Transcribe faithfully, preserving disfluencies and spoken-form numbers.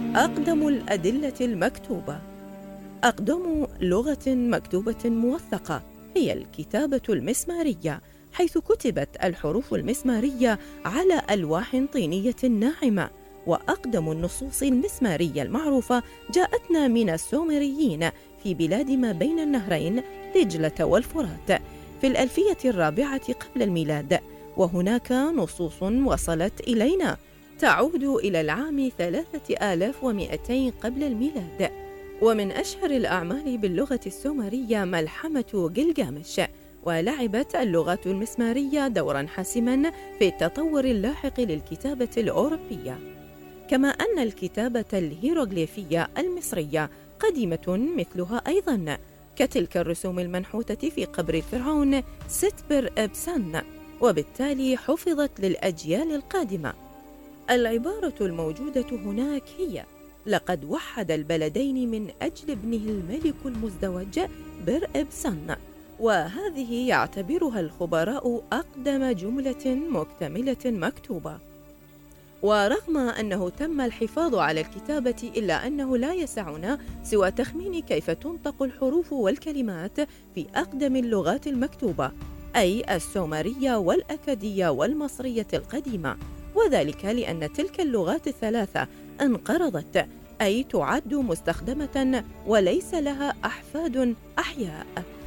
أقدم الأدلة المكتوبة. أقدم لغة مكتوبة موثقة هي الكتابة المسمارية، حيث كتبت الحروف المسمارية على ألواح طينية ناعمة. وأقدم النصوص المسمارية المعروفة جاءتنا من السومريين في بلاد ما بين النهرين دجلة والفرات في الألفية الرابعة قبل الميلاد، وهناك نصوص وصلت إلينا تعود إلى العام ثلاثة آلاف ومئتين قبل الميلاد. ومن أشهر الأعمال باللغة السومرية ملحمة جلجامش، ولعبت اللغة المسمارية دورا حاسما في التطور اللاحق للكتابة الأوروبية، كما أن الكتابة الهيروغليفية المصرية قديمة مثلها أيضا، كتلك الرسوم المنحوتة في قبر الفرعون ستبر إبسان، وبالتالي حفظت للأجيال القادمة. العبارة الموجودة هناك هي: لقد وحد البلدين من أجل ابنه الملك المزدوج بر إبسان، وهذه يعتبرها الخبراء أقدم جملة مكتملة مكتوبة. ورغم أنه تم الحفاظ على الكتابة، إلا أنه لا يسعنا سوى تخمين كيف تنطق الحروف والكلمات في أقدم اللغات المكتوبة، أي السومرية والأكدية والمصرية القديمة، وذلك لأن تلك اللغات الثلاثة انقرضت، أي تعد مستخدمة وليس لها أحفاد أحياء.